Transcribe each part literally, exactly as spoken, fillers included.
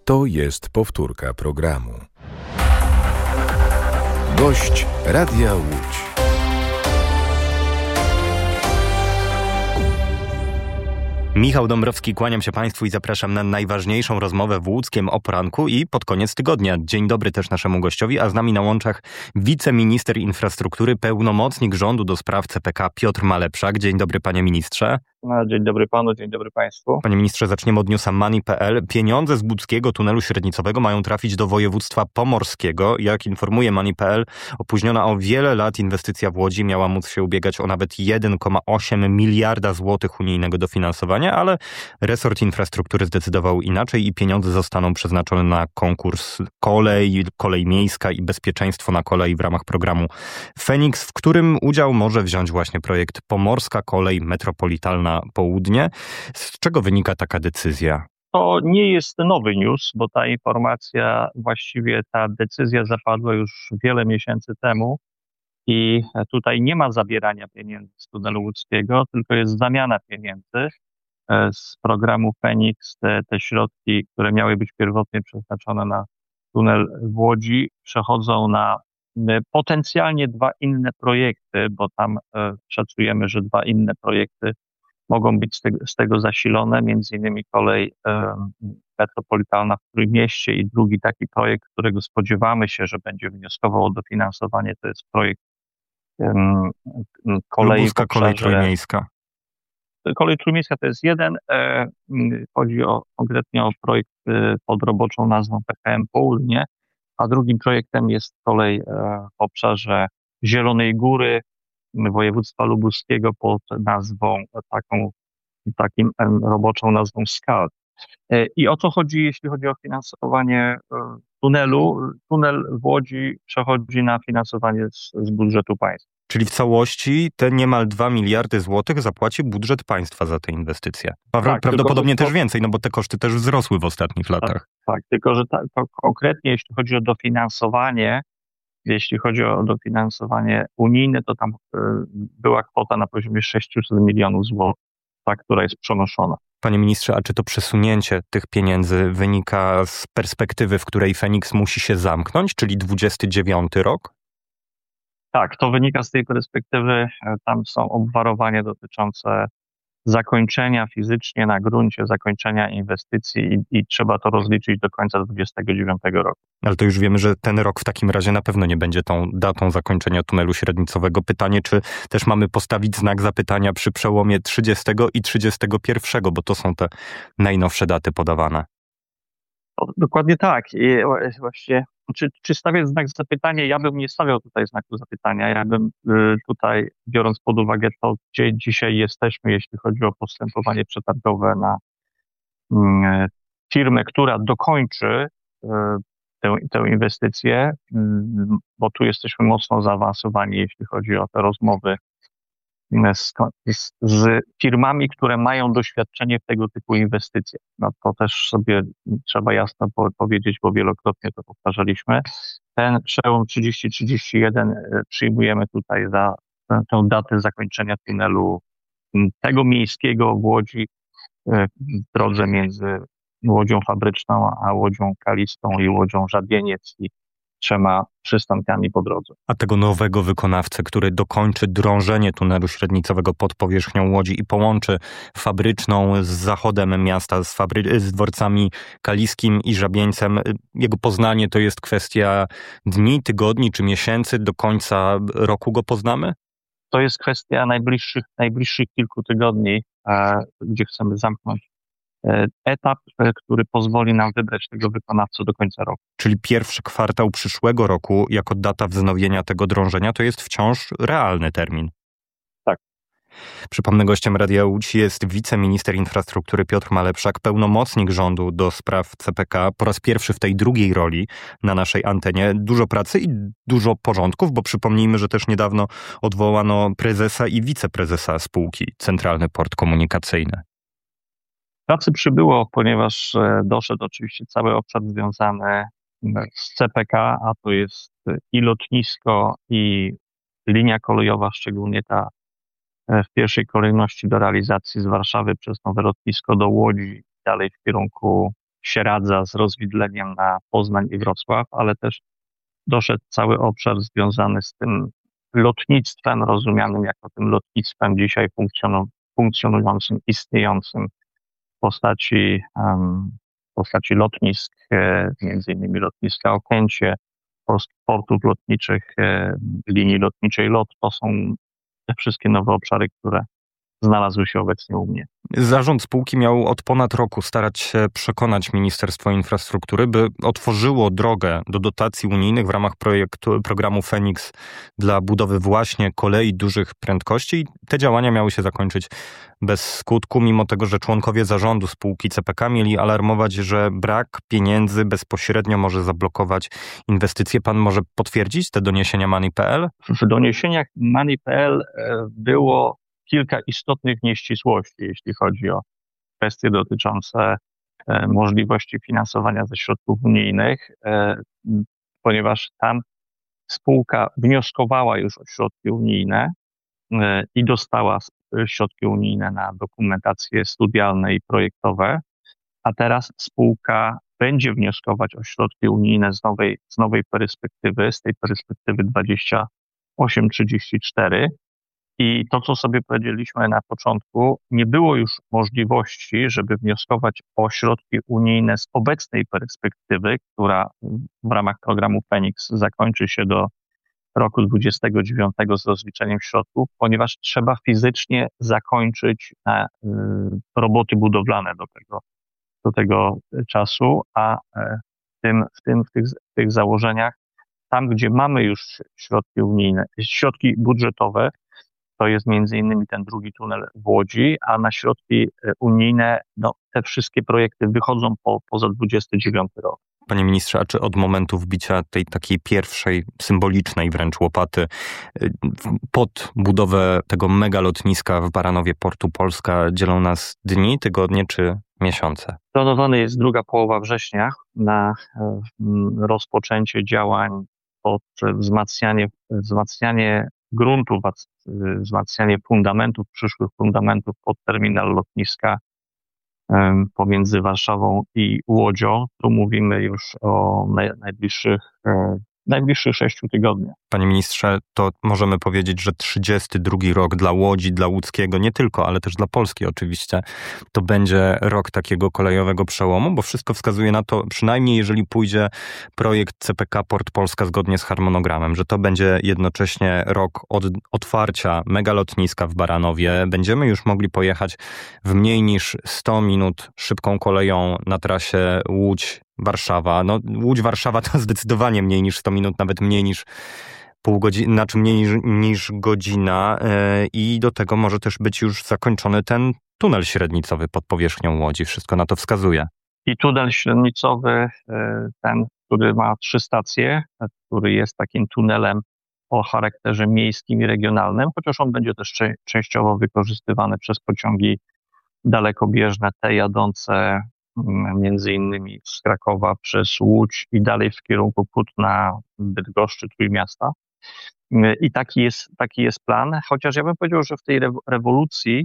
To jest powtórka programu. Gość Radia Łódź. Michał Dąbrowski, kłaniam się Państwu i zapraszam na najważniejszą rozmowę w Łódzkiem o poranku i pod koniec tygodnia. Dzień dobry też naszemu gościowi, a z nami na łączach wiceminister infrastruktury, pełnomocnik rządu do spraw C P K Piotr Malepszak. Dzień dobry, panie ministrze. Dzień dobry panu, dzień dobry państwu. Panie ministrze, zaczniemy od newsa money kropka p l. Pieniądze z Budzkiego Tunelu Średnicowego mają trafić do województwa pomorskiego. Jak informuje money kropka p l, opóźniona o wiele lat inwestycja w Łodzi miała móc się ubiegać o nawet jeden przecinek osiem miliarda złotych unijnego dofinansowania, ale resort infrastruktury zdecydował inaczej i pieniądze zostaną przeznaczone na konkurs kolej, kolej miejska i bezpieczeństwo na kolei w ramach programu Feniks, w którym udział może wziąć właśnie projekt Pomorska Kolej Metropolitalna Południe. Z czego wynika taka decyzja? To nie jest nowy news, bo ta informacja, właściwie ta decyzja zapadła już wiele miesięcy temu i tutaj nie ma zabierania pieniędzy z tunelu łódzkiego, tylko jest zamiana pieniędzy z programu Feniks. Te, te środki, które miały być pierwotnie przeznaczone na tunel w Łodzi, przechodzą na potencjalnie dwa inne projekty, bo tam e, szacujemy, że dwa inne projekty mogą być z tego, z tego zasilone, między innymi kolej e, metropolitalna w Trójmieście i drugi taki projekt, którego spodziewamy się, że będzie wnioskował o dofinansowanie, to jest projekt e, kolei Lubuska kolej trójmiejska. Kolej trójmiejska to jest jeden, e, chodzi o, konkretnie o projekt e, pod roboczą nazwą P K M Południe, a drugim projektem jest kolej e, w obszarze Zielonej Góry, województwa lubuskiego pod nazwą taką, takim roboczą nazwą SCAL. I o co chodzi, jeśli chodzi o finansowanie tunelu? Tunel w Łodzi przechodzi na finansowanie z, z budżetu państwa. Czyli w całości te niemal dwa miliardy złotych zapłaci budżet państwa za tę inwestycję. Tak, prawdopodobnie tylko, też więcej, no bo te koszty też wzrosły w ostatnich latach. Tak, tak tylko że ta, to konkretnie jeśli chodzi o dofinansowanie, Jeśli chodzi o dofinansowanie unijne, to tam y, była kwota na poziomie sześćset milionów złotych, ta, która jest przenoszona. Panie ministrze, a czy to przesunięcie tych pieniędzy wynika z perspektywy, w której Feniks musi się zamknąć, czyli dwudziesty dziewiąty rok? Tak, to wynika z tej perspektywy. Tam są obwarowania dotyczące zakończenia fizycznie na gruncie, zakończenia inwestycji i, i trzeba to rozliczyć do końca dwudziestego dziewiątego roku. Ale to już wiemy, że ten rok w takim razie na pewno nie będzie tą datą zakończenia tunelu średnicowego. Pytanie, czy też mamy postawić znak zapytania przy przełomie trzydziestego i trzydziestego pierwszego, bo to są te najnowsze daty podawane. O, dokładnie tak. I właśnie, czy, czy stawiać znak zapytania? Ja bym nie stawiał tutaj znaku zapytania. Ja bym y, tutaj, biorąc pod uwagę to, gdzie dzisiaj jesteśmy, jeśli chodzi o postępowanie przetargowe na y, firmę, która dokończy y, tę, tę inwestycję, y, bo tu jesteśmy mocno zaawansowani, jeśli chodzi o te rozmowy z, z, z firmami, które mają doświadczenie w tego typu inwestycjach. No to też sobie trzeba jasno po, powiedzieć, bo wielokrotnie to powtarzaliśmy. Ten przełom trzydzieści trzydzieści jeden przyjmujemy tutaj za tę, tę datę zakończenia tunelu tego miejskiego w Łodzi, w drodze między Łodzią Fabryczną a Łodzią Kalistą i Łodzią Żabieniec i trzema przystankami po drodze. A tego nowego wykonawcę, który dokończy drążenie tunelu średnicowego pod powierzchnią Łodzi i połączy Fabryczną z zachodem miasta, z, fabry- z dworcami Kaliskim i Żabieńcem, jego poznanie to jest kwestia dni, tygodni czy miesięcy, do końca roku go poznamy? To jest kwestia najbliższych, najbliższych kilku tygodni, e, gdzie chcemy zamknąć etap, który pozwoli nam wybrać tego wykonawcę do końca roku. Czyli pierwszy kwartał przyszłego roku jako data wznowienia tego drążenia to jest wciąż realny termin. Tak. Przypomnę, gościem Radia Łódź jest wiceminister infrastruktury Piotr Malepszak, pełnomocnik rządu do spraw C P K. Po raz pierwszy w tej drugiej roli na naszej antenie. Dużo pracy i dużo porządków, bo przypomnijmy, że też niedawno odwołano prezesa i wiceprezesa spółki Centralny Port Komunikacyjny. Pracy przybyło, ponieważ doszedł oczywiście cały obszar związany z C P K, a to jest i lotnisko, i linia kolejowa, szczególnie ta w pierwszej kolejności do realizacji z Warszawy przez nowe lotnisko do Łodzi, dalej w kierunku się radza z rozwidleniem na Poznań i Wrocław, ale też doszedł cały obszar związany z tym lotnictwem, rozumianym jako tym lotnictwem dzisiaj funkcjonu- funkcjonującym, istniejącym w postaci, um, w postaci lotnisk, e, między innymi lotniska Okęcie, portów lotniczych, e, linii lotniczej LOT. To są te wszystkie nowe obszary, które znalazły się obecnie u mnie. Zarząd spółki miał od ponad roku starać się przekonać Ministerstwo Infrastruktury, by otworzyło drogę do dotacji unijnych w ramach projektu, programu Feniks dla budowy właśnie kolei dużych prędkości. Te działania miały się zakończyć bez skutku, mimo tego, że członkowie zarządu spółki C P K mieli alarmować, że brak pieniędzy bezpośrednio może zablokować inwestycje. Pan może potwierdzić te doniesienia Money kropka p l? W doniesieniach Money kropka p l było kilka istotnych nieścisłości, jeśli chodzi o kwestie dotyczące e, możliwości finansowania ze środków unijnych, e, ponieważ tam spółka wnioskowała już o środki unijne e, i dostała środki unijne na dokumentacje studialne i projektowe, a teraz spółka będzie wnioskować o środki unijne z nowej, z nowej perspektywy, z tej perspektywy dwadzieścia osiem trzydzieści cztery. I to, co sobie powiedzieliśmy na początku, nie było już możliwości, żeby wnioskować o środki unijne z obecnej perspektywy, która w ramach programu Feniks zakończy się do roku dwudziestego dziewiątego z rozliczeniem środków, ponieważ trzeba fizycznie zakończyć e, y, roboty budowlane do tego, do tego czasu, a e, w, tym, w, tym, w, tych, w tych założeniach, tam gdzie mamy już środki unijne, środki budżetowe, to jest między innymi ten drugi tunel w Łodzi, a na środki unijne no, te wszystkie projekty wychodzą po, poza dwudziesty dziewiąty rok. Panie ministrze, a czy od momentu wbicia tej takiej pierwszej, symbolicznej wręcz łopaty pod budowę tego megalotniska w Baranowie Portu Polska dzielą nas dni, tygodnie czy miesiące? Planowany jest druga połowa września na rozpoczęcie działań pod wzmacnianie, wzmacnianie gruntów, wzmacnianie fundamentów, przyszłych fundamentów pod terminal lotniska pomiędzy Warszawą i Łodzią. Tu mówimy już o najbliższych, najbliższych sześciu tygodniach. Panie ministrze, to możemy powiedzieć, że trzydziesty drugi rok dla Łodzi, dla łódzkiego, nie tylko, ale też dla Polski oczywiście, to będzie rok takiego kolejowego przełomu, bo wszystko wskazuje na to, przynajmniej jeżeli pójdzie projekt C P K Port Polska zgodnie z harmonogramem, że to będzie jednocześnie rok od otwarcia megalotniska w Baranowie. Będziemy już mogli pojechać w mniej niż sto minut szybką koleją na trasie Łódź-Warszawa. No, Łódź-Warszawa to zdecydowanie mniej niż sto minut, nawet mniej niż pół godziny, znaczy mniej niż, niż godzina yy, i do tego może też być już zakończony ten tunel średnicowy pod powierzchnią Łodzi. Wszystko na to wskazuje. I tunel średnicowy, ten, który ma trzy stacje, który jest takim tunelem o charakterze miejskim i regionalnym, chociaż on będzie też cze- częściowo wykorzystywany przez pociągi dalekobieżne, te jadące między innymi z Krakowa przez Łódź i dalej w kierunku Kutna, Bydgoszczy, Trójmiasta. I taki jest, taki jest plan, chociaż ja bym powiedział, że w tej rewolucji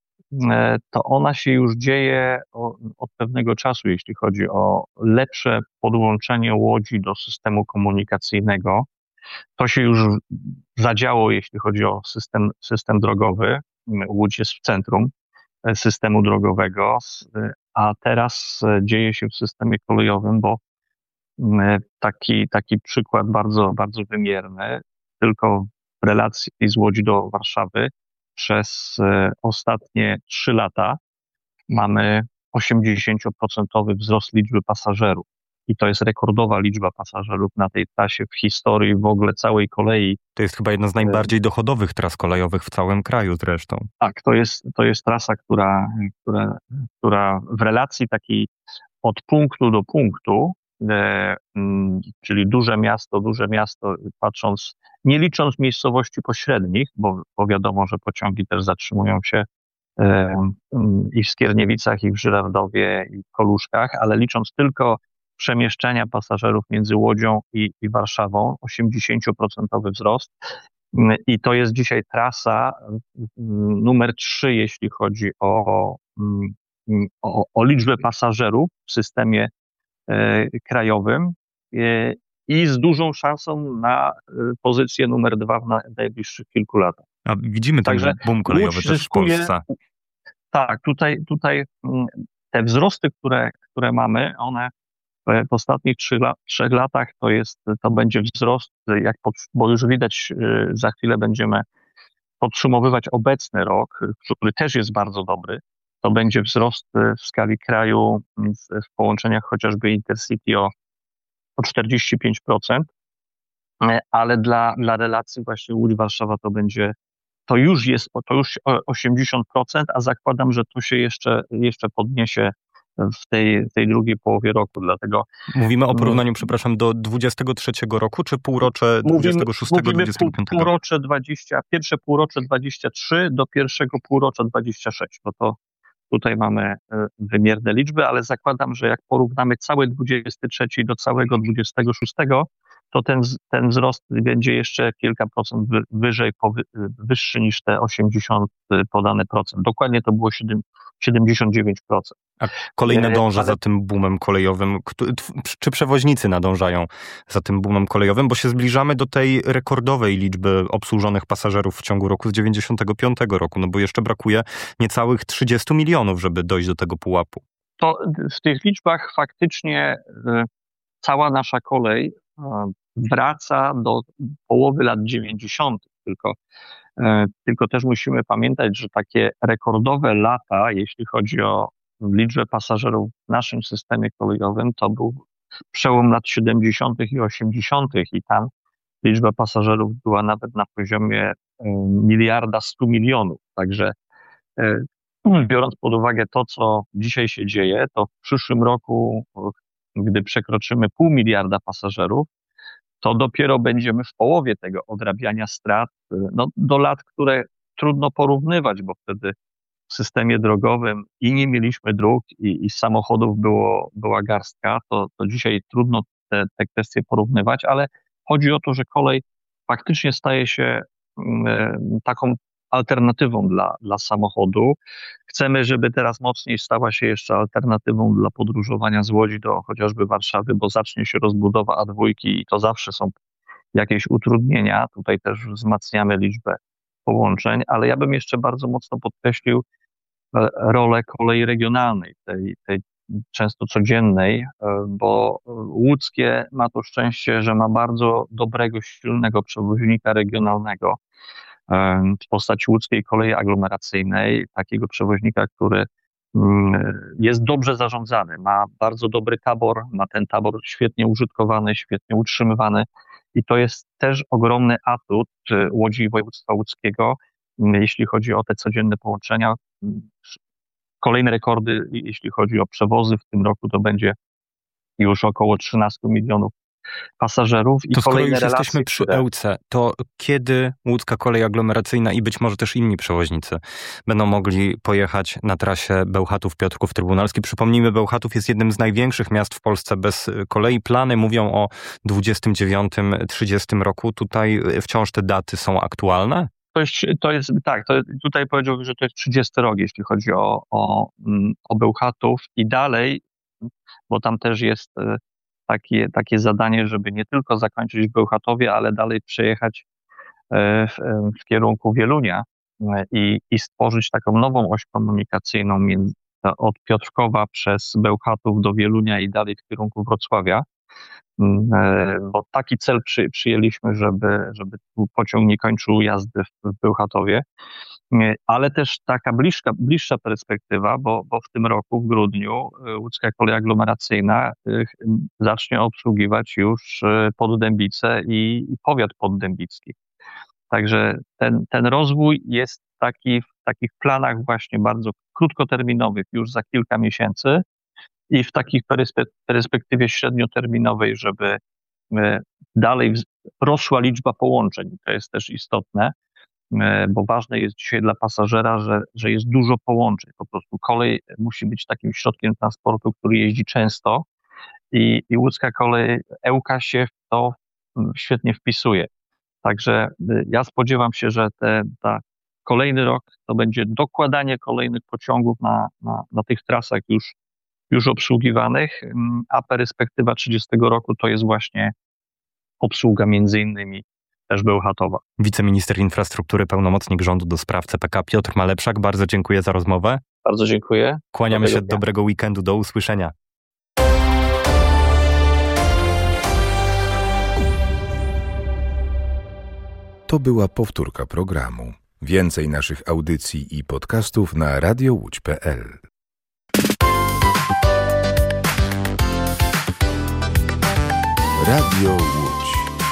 to ona się już dzieje od pewnego czasu, jeśli chodzi o lepsze podłączenie Łodzi do systemu komunikacyjnego. To się już zadziało, jeśli chodzi o system, system drogowy. Łódź jest w centrum systemu drogowego, a teraz dzieje się w systemie kolejowym, bo taki, taki przykład bardzo, bardzo wymierny, tylko w relacji z Łodzi do Warszawy przez ostatnie trzy lata mamy osiemdziesięcioprocentowy wzrost liczby pasażerów. I to jest rekordowa liczba pasażerów na tej trasie w historii w ogóle całej kolei. To jest chyba jedna z najbardziej dochodowych tras kolejowych w całym kraju zresztą. Tak, to jest, to jest trasa, która, która, która w relacji takiej od punktu do punktu, e, m, czyli duże miasto, duże miasto, patrząc, nie licząc miejscowości pośrednich, bo, bo wiadomo, że pociągi też zatrzymują się e, i w Skierniewicach, i w Żyrardowie, i w Koluszkach, ale licząc tylko przemieszczenia pasażerów między Łodzią i, i Warszawą, osiemdziesięcioprocentowy wzrost. I to jest dzisiaj trasa numer trzy, jeśli chodzi o o, o liczbę pasażerów w systemie krajowym i z dużą szansą na pozycję numer dwa w najbliższych kilku latach. A widzimy ten Także boom kolejowy też w Polsce. Tak, tutaj, tutaj te wzrosty, które, które mamy, one w ostatnich trzech, trzech latach to jest, to będzie wzrost, jak pod, bo już widać, za chwilę będziemy podsumowywać obecny rok, który też jest bardzo dobry. To będzie wzrost w skali kraju w, w połączeniach chociażby Intercity o, o czterdzieści pięć procent, ale dla, dla relacji właśnie Łódź-Warszawa to będzie, to już jest, to już osiemdziesiąt procent, a zakładam, że to się jeszcze, jeszcze podniesie w tej, tej drugiej połowie roku, dlatego... Mówimy o porównaniu, przepraszam, do dwudziestego trzeciego roku, czy półrocze dwudziestego szóstego dwudziestego piątego? Półrocze dwadzieścia, pierwsze półrocze dwadzieścia trzy do pierwszego półrocza dwadzieścia sześć, bo to tutaj mamy wymierne liczby, ale zakładam, że jak porównamy cały dwudziesty trzeci do całego dwudziestego szóstego, to ten, ten wzrost będzie jeszcze kilka procent wyżej, wyższy niż te osiemdziesiąt podane procent. Dokładnie to było siedemdziesiąt dziewięć procent. A kolej nadąża za tym boomem kolejowym. Czy przewoźnicy nadążają za tym boomem kolejowym? Bo się zbliżamy do tej rekordowej liczby obsłużonych pasażerów w ciągu roku z dziewięćdziesiątego piątego roku, no bo jeszcze brakuje niecałych trzydziestu milionów, żeby dojść do tego pułapu. To w tych liczbach faktycznie cała nasza kolej wraca do połowy lat dziewięćdziesiątych. Tylko, tylko też musimy pamiętać, że takie rekordowe lata, jeśli chodzi o liczbę pasażerów w naszym systemie kolejowym, to był przełom lat siedemdziesiątych i osiemdziesiątych i tam liczba pasażerów była nawet na poziomie miliarda stu milionów. Także biorąc pod uwagę to, co dzisiaj się dzieje, to w przyszłym roku, gdy przekroczymy pół miliarda pasażerów, to dopiero będziemy w połowie tego odrabiania strat, no, do lat, które trudno porównywać, bo wtedy w systemie drogowym i nie mieliśmy dróg i, i samochodów było, była garstka, to, to dzisiaj trudno te, te kwestie porównywać, ale chodzi o to, że kolej faktycznie staje się y, taką alternatywą dla, dla samochodu. Chcemy, żeby teraz mocniej stała się jeszcze alternatywą dla podróżowania z Łodzi do chociażby Warszawy, bo zacznie się rozbudowa A dwa i to zawsze są jakieś utrudnienia. Tutaj też wzmacniamy liczbę połączeń, ale ja bym jeszcze bardzo mocno podkreślił rolę kolei regionalnej, tej, tej często codziennej, bo łódzkie ma to szczęście, że ma bardzo dobrego, silnego przewoźnika regionalnego w postaci łódzkiej kolei aglomeracyjnej, takiego przewoźnika, który jest dobrze zarządzany, ma bardzo dobry tabor, ma ten tabor świetnie użytkowany, świetnie utrzymywany i to jest też ogromny atut Łodzi i województwa łódzkiego, jeśli chodzi o te codzienne połączenia. Kolejne rekordy, jeśli chodzi o przewozy w tym roku, to będzie już około trzynastu milionów pasażerów. I to skoro już relacje, jesteśmy przy które... Ełce, to kiedy łódzka kolej aglomeracyjna i być może też inni przewoźnicy będą mogli pojechać na trasie Bełchatów-Piotrków Trybunalski? Przypomnijmy, Bełchatów jest jednym z największych miast w Polsce bez kolei. Plany mówią o dwudziestym dziewiątym trzydziestym roku. Tutaj wciąż te daty są aktualne? To jest, to jest tak, to tutaj powiedziałbym, że to jest trzydziesty rok, jeśli chodzi o, o, o Bełchatów i dalej, bo tam też jest takie, takie zadanie, żeby nie tylko zakończyć w Bełchatowie, ale dalej przejechać w, w kierunku Wielunia i, i stworzyć taką nową oś komunikacyjną między, od Piotrkowa przez Bełchatów do Wielunia i dalej w kierunku Wrocławia. Bo taki cel przy, przyjęliśmy, żeby, żeby pociąg nie kończył jazdy w, w Bełchatowie, ale też taka bliższa, bliższa perspektywa, bo, bo w tym roku, w grudniu, łódzka kolej aglomeracyjna zacznie obsługiwać już Poddębice i, i powiat poddębicki. Także ten, ten rozwój jest taki w takich planach właśnie bardzo krótkoterminowych już za kilka miesięcy, i w takiej perspektywie średnioterminowej, żeby dalej rosła liczba połączeń. To jest też istotne, bo ważne jest dzisiaj dla pasażera, że, że jest dużo połączeń. Po prostu kolej musi być takim środkiem transportu, który jeździ często i, i łódzka kolej Ełka się w to świetnie wpisuje. Także ja spodziewam się, że te, ta kolejny rok to będzie dokładanie kolejnych pociągów na, na, na tych trasach już, już obsługiwanych, a perspektywa trzydziestego roku to jest właśnie obsługa między innymi też Bełchatowa. Wiceminister infrastruktury, pełnomocnik rządu do spraw C P K Piotr Malepszak, bardzo dziękuję za rozmowę. Bardzo dziękuję. Kłaniamy dobrego się, dnia. Dobrego weekendu, do usłyszenia. To była powtórka programu. Więcej naszych audycji i podcastów na radio łódź kropka p l. Radio Łódź.